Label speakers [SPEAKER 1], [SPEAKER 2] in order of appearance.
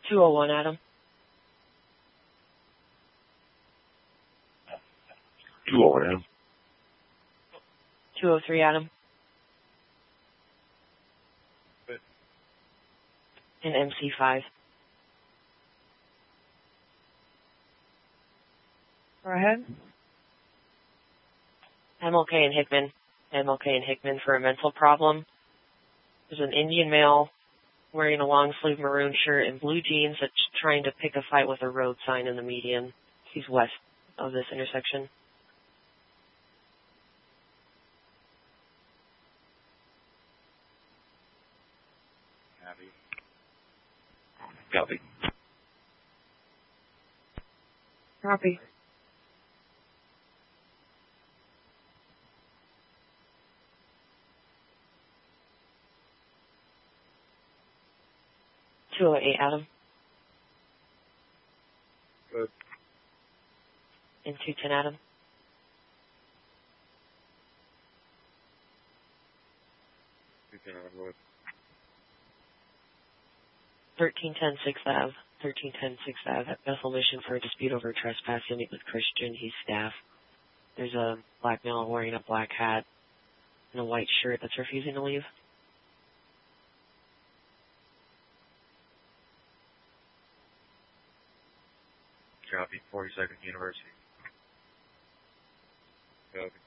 [SPEAKER 1] 201 Adam.
[SPEAKER 2] 201 Adam.
[SPEAKER 1] 203 Adam. And MC5.
[SPEAKER 3] Go ahead.
[SPEAKER 1] MLK and Hickman. MLK and Hickman for a mental problem. There's an Indian male wearing a long sleeve maroon shirt and blue jeans that's trying to pick a fight with a road sign in the median. He's west of this intersection.
[SPEAKER 2] Copy.
[SPEAKER 3] Copy.
[SPEAKER 1] .208 Adam.
[SPEAKER 2] Good.
[SPEAKER 1] And 210 Adam.
[SPEAKER 2] 210 Adam. Good.
[SPEAKER 1] 1310 6th Ave. 1310 6th Ave at Bethel Mission for a dispute over trespass. You'll meet with Christian. He's staff. There's a black male wearing a black hat and a white shirt that's refusing to leave.
[SPEAKER 2] Copy. 42nd University. Copy.